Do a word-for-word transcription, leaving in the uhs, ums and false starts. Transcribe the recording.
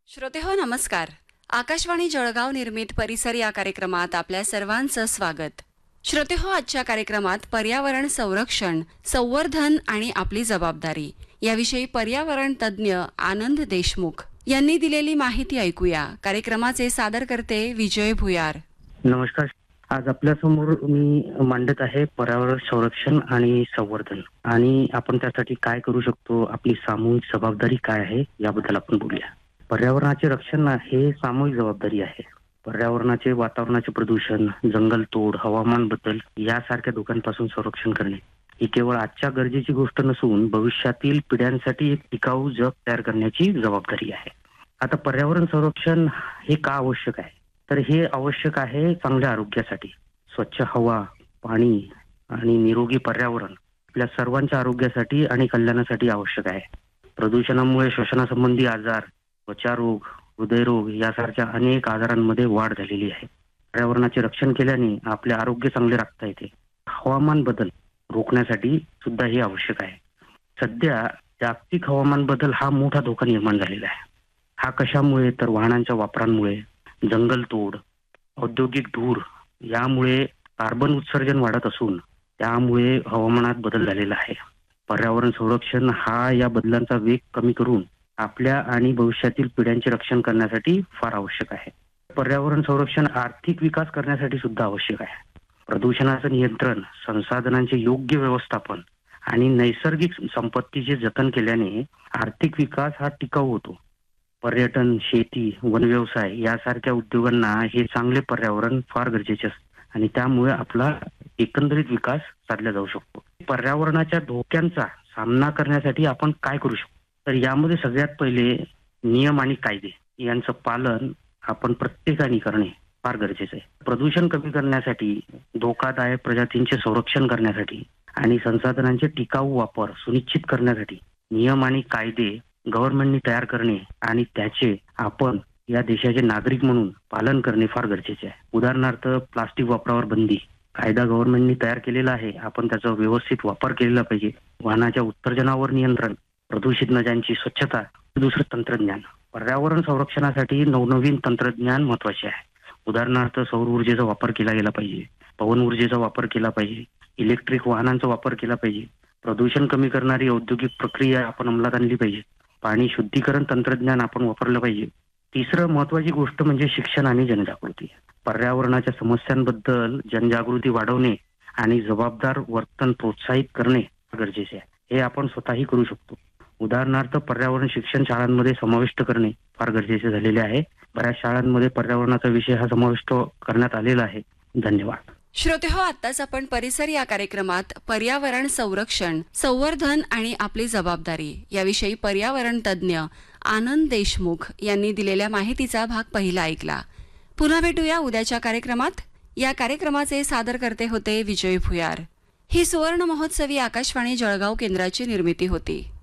श्रोतेहो नमस्कार. आकाशवाणी जळगाव निर्मित परिसर या कार्यक्रमात आपल्या सर्वांचं स्वागत. श्रोतेहो, आजच्या कार्यक्रमात पर्यावरण संरक्षण, संवर्धन आणि आपली जबाबदारी याविषयी पर्यावरण तज्ज्ञ आनंद देशमुख यांनी दिलेली माहिती ऐकूया. कार्यक्रमाचे सादरकर्ते विजय भुयार. नमस्कार. आज आपल्यासमोर मी मांडत आहे पर्यावरण संरक्षण आणि संवर्धन, आणि आपण त्यासाठी काय करू शकतो, आपली सामूहिक जबाबदारी काय आहे याबद्दल आपण बोलूया. पर्यावरणाचे रक्षण हे सामूहिक जबाबदारी आहे. पर्यावरणाचे वातावरणाचे प्रदूषण, जंगलतोड, हवामान बदल यासारख्या धोक्यांपासून संरक्षण करणे ही केवळ आजच्या गरजेची गोष्ट नसून भविष्यातील पिढ्यांसाठी एक टिकाऊ जग तयार करण्याची जबाबदारी आहे. आता पर्यावरण संरक्षण हे का आवश्यक आहे, तर हे आवश्यक आहे चांगल्या आरोग्यासाठी. स्वच्छ हवा, पाणी आणि निरोगी पर्यावरण आपल्या सर्वांच्या आरोग्यासाठी आणि कल्याणासाठी आवश्यक आहे. प्रदूषणामुळे श्वसनासंबंधी आजार, त्वचारोग, हृदयरोग यासारख्या अनेक आजारांमध्ये वाढ झालेली आहे. पर्यावरणाचे रक्षण केल्याने आपले आरोग्य चांगले राखता येते. हवामान बदल रोखण्यासाठी सुद्धा हे आवश्यक आहे. सध्या जागतिक हवामान बदल हा मोठा धोका निर्माण झालेला आहे. हा कशामुळे, तर वाहनांच्या वापरांमुळे, जंगलतोड, औद्योगिक धूर यामुळे कार्बन उत्सर्जन वाढत असून त्यामुळे हवामानात बदल झालेला आहे. पर्यावरण संरक्षण हा या बदलांचा वेग कमी करून आपल्या आणि भविष्यातील पिढ्यांचे रक्षण करण्यासाठी फार आवश्यक आहे. पर्यावरण संरक्षण आर्थिक विकास करण्यासाठी सुद्धा आवश्यक आहे. प्रदूषणाचं नियंत्रण, संसाधनांचे योग्य व्यवस्थापन आणि नैसर्गिक संपत्तीचे जतन केल्याने आर्थिक विकास हा टिकाऊ होतो. पर्यटन, शेती, वनव्यवसाय यासारख्या उद्योगांना हे चांगले पर्यावरण फार गरजेचे असते आणि त्यामुळे आपला एकंदरीत विकास साधला जाऊ शकतो. पर्यावरणाच्या धोक्यांचा सामना करण्यासाठी आपण काय करू शकतो, तर यामध्ये सगळ्यात पहिले नियम आणि कायदे यांचं पालन आपण प्रत्येकाने करणे फार गरजेचं आहे. प्रदूषण कमी करण्यासाठी, धोकादायक प्रजातींचे संरक्षण करण्यासाठी आणि संसाधनांचे टिकाऊ वापर सुनिश्चित करण्यासाठी नियम आणि कायदे गव्हर्नमेंटनी तयार करणे आणि त्याचे आपण या देशाचे नागरिक म्हणून पालन करणे फार गरजेचे आहे. उदाहरणार्थ, प्लास्टिक वापरावर बंदी कायदा गव्हर्नमेंटनी तयार केलेला आहे, आपण त्याचा व्यवस्थित वापर केलेला पाहिजे. वाहनाच्या उत्सर्जनावर नियंत्रण, प्रदूषित नद्यांची स्वच्छता. दुसरं, तंत्रज्ञान. पर्यावरण संरक्षणासाठी नवनवीन तंत्रज्ञान महत्वाचे आहे. उदाहरणार्थ, सौर ऊर्जेचा वापर केला गेला पाहिजे, पवन ऊर्जेचा वापर केला पाहिजे, इलेक्ट्रिक वाहनांचा वापर केला पाहिजे, प्रदूषण कमी करणारी औद्योगिक प्रक्रिया आपण अंमलात आणली पाहिजे, पाणी शुद्धीकरण तंत्रज्ञान आपण वापरलं पाहिजे. तिसरं महत्वाची गोष्ट म्हणजे शिक्षण आणि जनजागृती. पर्यावरणाच्या समस्यांबद्दल जनजागृती वाढवणे आणि जबाबदार वर्तन प्रोत्साहित करणे गरजेचे आहे. हे आपण स्वतःही करू शकतो. उदाहरणार्थ, पर्यावरण शिक्षण शाळांमध्ये समाविष्ट करणे फार गरजेचे झालेले आहे. बऱ्याच शाळांमध्ये पर्यावरणाचा विषय हा समाविष्ट करण्यात आलेला आहे. धन्यवाद. श्रोतेहो, आत्ताच आपण परिसर या कार्यक्रमात पर्यावरण संरक्षण, संवर्धन आणि आपली जबाबदारी याविषयी पर्यावरण तज्ज्ञ आनंद देशमुख यांनी दिलेल्या माहितीचा भाग पहिला ऐकला. पुन्हा भेटूया उद्याच्या कार्यक्रमात. या कार्यक्रमाचे सादरकर्ते होते विजय भुयार. ही सुवर्ण महोत्सवी आकाशवाणी जळगाव केंद्राची निर्मिती होती.